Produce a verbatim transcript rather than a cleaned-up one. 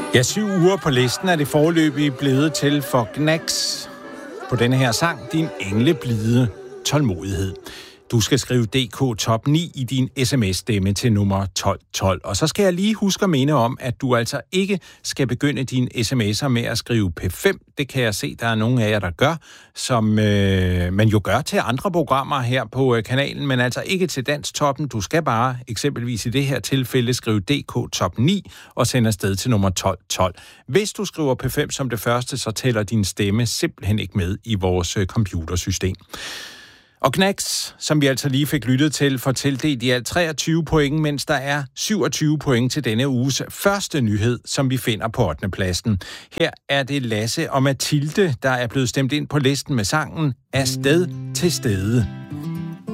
Ja, syv uger på listen er det foreløbig blevet til for Gnags på denne her sang, Din engleblide tålmodighed. Du skal skrive D K top ni i din sms-stemme til nummer tolv tolv. Og så skal jeg lige huske at minde om, at du altså ikke skal begynde dine sms'er med at skrive P fem. Det kan jeg se, der er nogle af jer, der gør, som øh, man jo gør til andre programmer her på øh, kanalen, men altså ikke til Danstoppen. Du skal bare eksempelvis i det her tilfælde skrive D K top ni og sende afsted til nummer tolv tolv. Hvis du skriver P fem som det første, så tæller din stemme simpelthen ikke med i vores øh, computersystem. Og Gnags, som vi altså lige fik lyttet til, får tildelt i alt treogtyve point, mens der er syvogtyve point til denne uges første nyhed, som vi finder på ottende pladsen. Her er det Lasse og Mathilde, der er blevet stemt ind på listen med sangen Af sted til stede.